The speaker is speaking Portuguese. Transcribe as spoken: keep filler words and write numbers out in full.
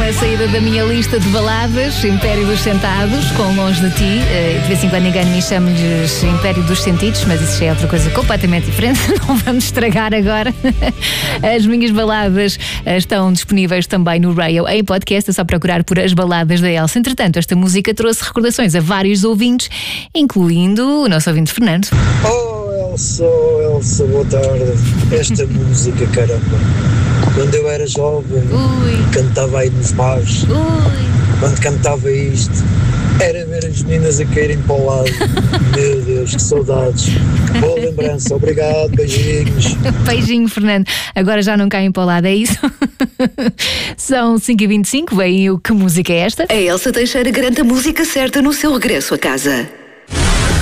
a saída da minha lista de baladas, Império dos Sentados, com Longe de Ti. De vez em quando engano-me e chamo-lhes Império dos Sentidos, mas isso já é outra coisa completamente diferente. Não vamos estragar agora. As minhas baladas estão disponíveis também no Radio, em podcast, é só procurar por As Baladas da Elsa. Entretanto, esta música trouxe recordações a vários ouvintes, incluindo o nosso ouvinte Fernando. Oh Elsa, oh Elsa, boa tarde. Esta música, caramba. Quando eu era jovem, Ui. cantava aí nos bares. Ui. Quando cantava isto, era ver as meninas a caírem para o lado. Meu Deus, que saudades. Boa lembrança, obrigado, beijinhos. Beijinho, Fernando. Agora já não caem para o lado, é isso? São cinco e vinte e cinco, bem, o que música é esta? A Elsa Teixeira garante a música certa no seu regresso a casa.